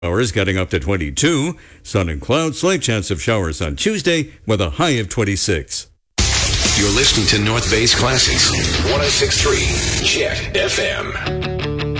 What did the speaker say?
Hours getting up to 22. Sun and clouds, slight chance of showers on Tuesday with a high of 26. You're listening to North Bay's Classics. 106.3 Jet FM.